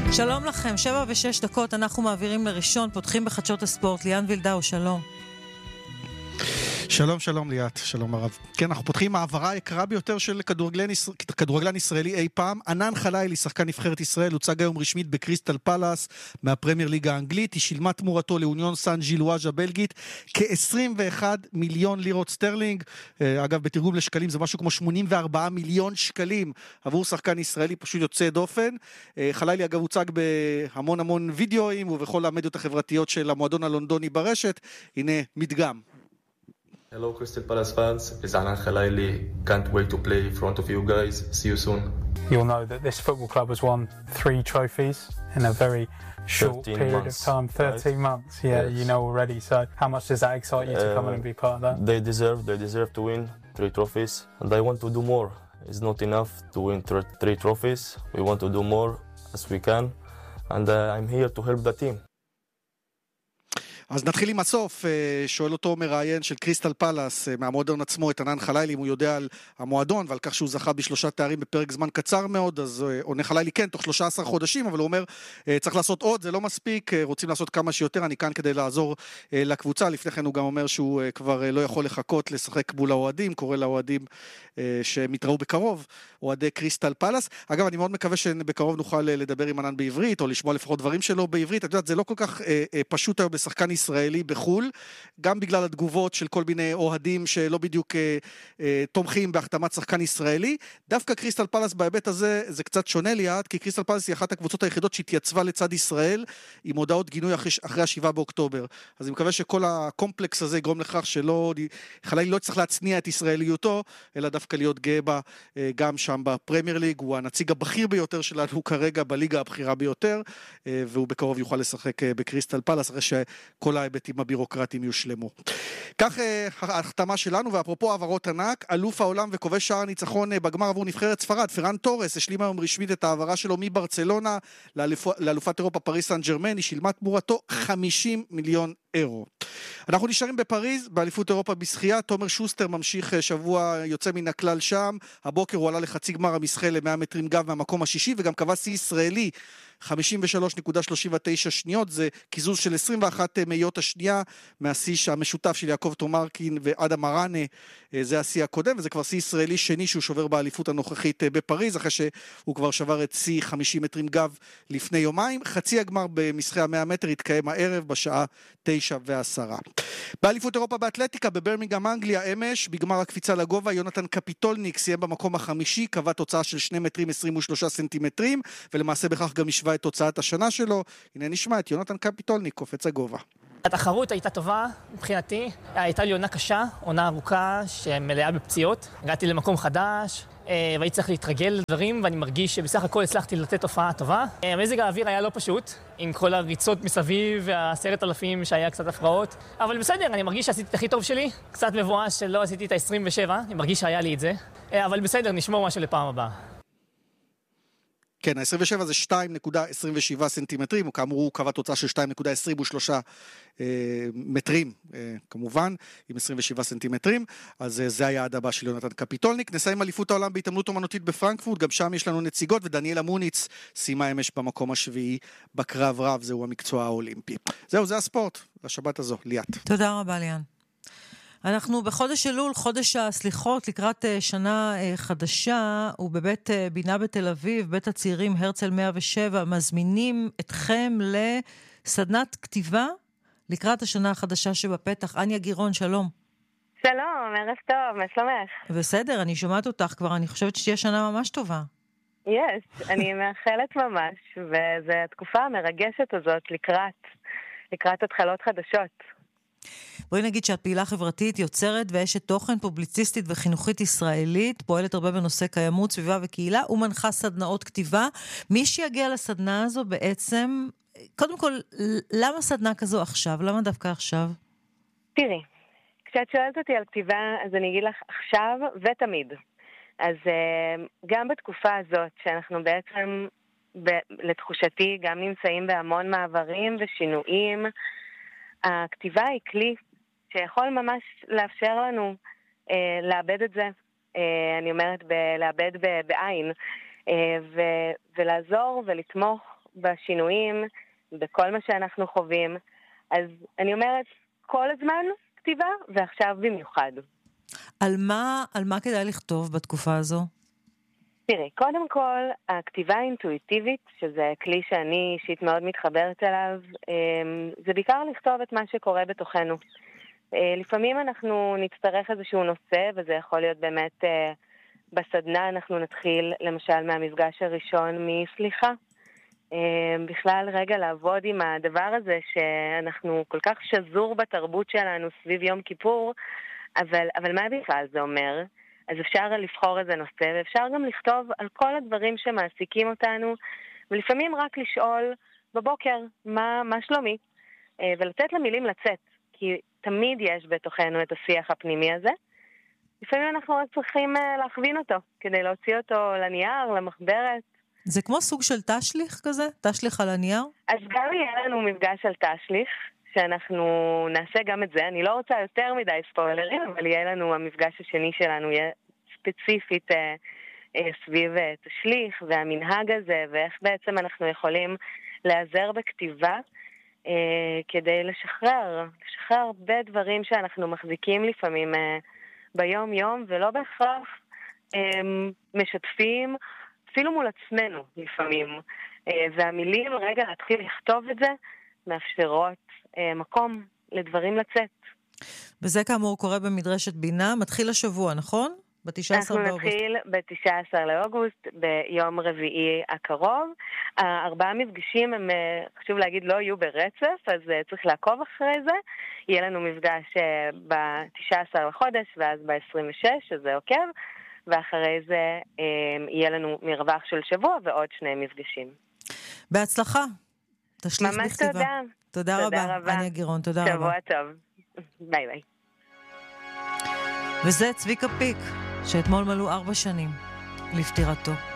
שלום לכם, 7:06, אנחנו מעבירים לראשון, פותחים בחדשות הספורט. ליאן וילדאו, שלום. שלום ליאת, שלום הרב. כן, אנחנו פותחים העברה היקרה ביותר של כדורגלן ישראלי אי פעם. ענן חלילי, שחקן נבחרת ישראל, הוצג היום רשמית בקריסטל פלאס מהפרמייר ליגה האנגלית. היא שילמה תמורתו לאוניון סן ז'ילואז' הבלגית כ-21 מיליון לירות סטרלינג. אגב, בתרגום לשקלים זה משהו כמו 84 מיליון שקלים עבור שחקן ישראלי, פשוט יוצא דופן. חלילי אגב הוצג בהמון וידאוים ובכל המדיות החברתיות של המועדון הלונדוני ברשת. הנה מדגם. Hello Crystal Palace fans, it's Anan Khalaili. Can't wait to play in front of you guys. See you soon. You'll know that this football club has won 3 trophies in a very short period of time, 13 months. Yeah, yes. You know already. So how much does that excite you to come in and be part of that? They deserve to win 3 trophies and I want to do more. It's not enough to win 3 trophies. We want to do more as we can and I'm here to help the team. אז נתחיל עם הסוף. שואל אותו מראיין של קריסטל פלאס מהמועדון עצמו, את ענן חלילי, אם הוא יודע על המועדון ועל כך שהוא זכה ב3 תארים בפרק זמן קצר מאוד. אז עונה חלילי כן, תוך 13 חודשים, אבל הוא אומר צריך לעשות עוד, זה לא מספיק, רוצים לעשות כמה שיותר, אני כאן כדי לעזור לקבוצה. לפני כן הוא גם אומר שהוא כבר לא יכול לחכות לשחק מול האוהדים, קורא לאוהדים שמתראו בקרוב, אוהדי קריסטל פלאס. אגב, אני מאוד מקווה שבקרוב נוכל לדבר עם ענן בעברית, או לשמוע לפחות דברים שלו בעברית. את יודעת, זה לא כל כך פשוט היום לשחקן ישראלי בחול, גם בגלל התגובות של כל מיני אוהדים שלא בדיוק תומכים בהחתמת שחקן ישראלי. דווקא קריסטל פלאס בהיבט הזה, זה קצת שונה ליד, כי קריסטל פלאס היא אחת הקבוצות היחידות שהתייצבה לצד ישראל, עם הודעות גינוי אחרי 7 באוקטובר. אז אני מקווה שכל הקומפלקס הזה יגרום לכך חלילי לא צריך להצניע את ישראליותו, אלא דווקא להיות גאה בה גם שם בפרמייר ליג. הוא הנציג הבכיר ביותר שלנו כרגע בליגה הבכירה ביותר, והוא בקרוב יוכל לשחק בקריסטל פלאס, אחרי שכל ההיבטים הבירוקרטיים יושלמו. כך ההחתמה שלנו, ואפרופו העברות ענק, אלוף העולם וכובש שער ניצחון בגמר עבור נבחרת ספרד, פרן טורס, השלים היום רשמית את העברה שלו מברצלונה לאלופת אירופה פריס סן ז'רמן. היא שילמה תמורתו 50 מיליון אירו. אנחנו נשארים בפריז, באליפות אירופה בשחייה. תומר שוסטר ממשיך שבוע יוצא מן הכלל שם. הבוקר הוא עלה לחצי גמר המשחה ל100 מטרים גב מהמקום השישי, וגם קבע שיא ישראלי 53.39 שניות, זה קיזוז של 21 מאיות השנייה מהשיא המשותף של יעקב תומרקין ואדם מרנה. זה השיא הקודם, וזה כבר שיא ישראלי שני שהוא שובר באליפות הנוכחית בפריז, אחרי שהוא כבר שבר את שיא 50 מטרים גב לפני יומיים. חצי הגמר במשחי ה100 מטר התקיים הערב בשעה 9:10. באליפות אירופה באתלטיקה בברמינגהאם אנגליה אמש, בגמר הקפיצה לגובה, יונתן קפיטולניק סיים במקום החמישי, קבע תוצאה של 2 מטרים 23 סנטימטרים, ולמעשה בכך גם השווה את תוצאת השנה שלו. הנה נשמע את יונתן קפיטולניק קופץ הגובה. התחרות הייתה טובה מבחינתי, הייתה לי עונה קשה, עונה ארוכה שמלאה בפציעות. הגעתי למקום חדש והייתי צריך להתרגל לדברים, ואני מרגיש שבסך הכל הצלחתי לתת תופעה טובה. המזג האוויר היה לא פשוט, עם כל הריצות מסביב וה10,000 שהיה קצת הפרעות, אבל בסדר, אני מרגיש שעשיתי את הכי טוב שלי. קצת מבואס שלא עשיתי את ה-27, אני מרגיש שהיה לי את זה, אבל בסדר, נשמור משהו לפעם הבאה. כן, ה-27 זה 2.27 סנטימטרים, או כאמור הוא קבע תוצאה של 2.23 מטרים, כמובן, עם 27 סנטימטרים. אז זה היעד הבא של יונתן קפיטולניק. נסיים אליפות העולם בהתעמלות אומנותית בפרנקפורט, גם שם יש לנו נציגות, ודניאלה מוניץ סיימה אמש במקום השביעי בקרב רב, זהו המקצוע האולימפי. זהו, זה הספורט לשבת הזו. ליאת. תודה רבה ליאן. אנחנו בחודש אלול, חודש הסליחות, לקראת שנה חדשה, ובבית בינה בתל אביב, בית הצעירים הרצל 107, מזמינים אתכם לסדנת כתיבה לקראת השנה החדשה שבפתח. אניה גירון, שלום. שלום, ערב טוב, מה שלומך? בסדר, אני שומעת אותך כבר, אני חושבת שתהיה שנה ממש טובה. אני מאחלת ממש, וזו התקופה המרגשת הזאת לקראת התחלות חדשות. בואי נגיד שאת פעילה חברתית, יוצרת ואשת תוכן, פובליציסטית וחינוכית ישראלית, פועלת הרבה בנושא קיימות, סביבה וקהילה, ומנחה סדנאות כתיבה. מי שיגיע לסדנה הזו בעצם, קודם כל, למה סדנה כזו עכשיו? למה דווקא עכשיו? תראי, כשאת שואלת אותי על כתיבה, אז אני אגיד לך עכשיו ותמיד. אז גם בתקופה הזאת, שאנחנו בעצם, לתחושתי, גם נמצאים בהמון מעברים ושינויים, הכתיבה היא כלי שיכול ממש לאפשר לנו לאבד את זה, אני אומרת לאבד בעין, ולעזור ולתמוך בשינויים, בכל מה שאנחנו חווים. אז אני אומרת, כל הזמן כתיבה, ועכשיו במיוחד. על מה כדאי לכתוב בתקופה הזו? תראי, קודם כל, הכתיבה האינטואיטיבית, שזה כלי שאני אישית מאוד מתחברת אליו, זה בעיקר לכתוב את מה שקורה בתוכנו. לפעמים אנחנו נצטרך איזשהו נושא, וזה יכול להיות באמת בסדנה, אנחנו נתחיל למשל מהמפגש הראשון מסליחה. בכלל רגע לעבוד עם הדבר הזה שאנחנו כל כך שזור בתרבות שלנו סביב יום כיפור, אבל מה בכלל זה אומר? אז אפשר לבחור איזה נושא, ואפשר גם לכתוב על כל הדברים שמעסיקים אותנו, ולפעמים רק לשאול בבוקר מה שלומי, ולתת למילים לצאת, כי תמיד יש בתוכנו את השיח הפנימי הזה. לפעמים אנחנו רק צריכים להכווין אותו, כדי להוציא אותו לנייר, למחברת. זה כמו סוג של תשליך כזה? תשליך על הנייר? אז גם יהיה לנו מפגש על תשליך, שאנחנו נעשה גם את זה. אני לא רוצה יותר מדי ספוילרים, אבל יהיה לנו, המפגש השני שלנו יהיה ספציפית סביב תשליך והמנהג הזה, ואיך בעצם אנחנו יכולים לעזר בכתיבה כדי לשחרר הרבה דברים שאנחנו מחזיקים לפעמים ביום יום, ולא בהכרח משתפים אפילו מול עצמנו לפעמים. והמילים, רגע להתחיל לכתוב את זה, מאפשרות מקום לדברים לצאת. וזה כאמור קורה במדרשת בינה, מתחיל השבוע, נכון? ב-19 באוגוסט. אנחנו נתחיל ב-19 לאוגוסט, ביום רביעי הקרוב. 4 מפגשים הם, חשוב להגיד, לא יהיו ברצף, אז צריך לעקוב אחרי זה. יהיה לנו מפגש ב-19 לחודש, ואז ב-26, שזה עוקב, ואחרי זה יהיה לנו מרווח של שבוע ועוד 2 מפגשים. בהצלחה. תשליך בכתיבה. ממש תודה. תודה רבה. אני גירון, תודה רבה. שבוע טוב. ביי ביי. וזה צביקה פיק, שאתמול מלאו 4 שנים לפטירתו.